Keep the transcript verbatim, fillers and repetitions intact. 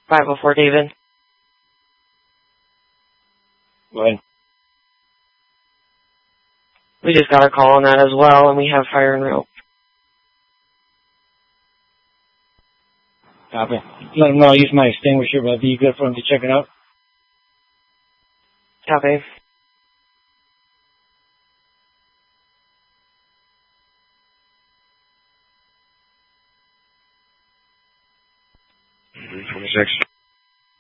five oh four David. Go ahead. We just got a call on that as well, and we have fire and rope. Copy. Let them know I use my extinguisher, but be good for them to check it out. Copy. twenty-six.